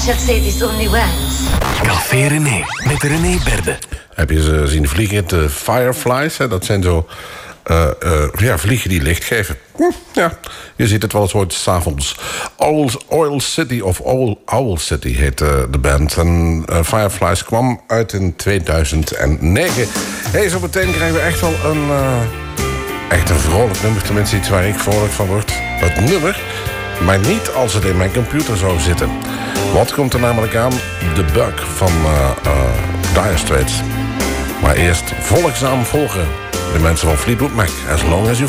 Mercedes only wins. Café René met René Berde. Heb je ze zien vliegen? De Fireflies, hè? Dat zijn zo vliegen die licht geven. Ja, je ziet het wel eens ooit 's avonds. Oil City of Owl City heet de band. En Fireflies kwam uit in 2009. Hey, zo meteen krijgen we echt wel een vrolijk nummer. Tenminste iets waar ik vrolijk van word. Het nummer, maar niet als het in mijn computer zou zitten. Wat komt er namelijk aan? De Bug van Dire Straits. Maar eerst volgzaam volgen de mensen van Fleetwood Mac. As long as you